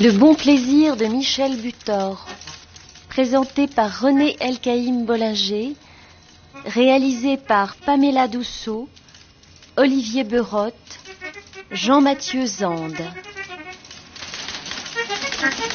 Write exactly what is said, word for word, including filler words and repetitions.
Le bon plaisir de Michel Butor, présenté par René Elkaïm Bollinger, réalisé par Pamela Douceau, Olivier Berotte, Jean-Mathieu Zande.